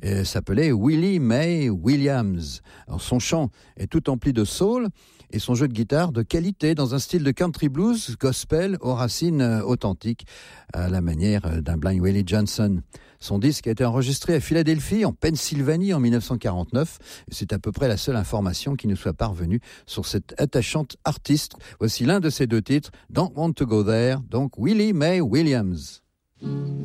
s'appelait Willie Mae Williams. Alors, son chant est tout empli de soul et son jeu de guitare de qualité dans un style de country blues gospel aux racines authentiques à la manière d'un Blind Willie Johnson. Son disque a été enregistré à Philadelphie, en Pennsylvanie, en 1949. Et c'est à peu près la seule information qui nous soit parvenue sur cette attachante artiste. Voici l'un de ses deux titres, Don't Want to Go There, donc Willie Mae Williams.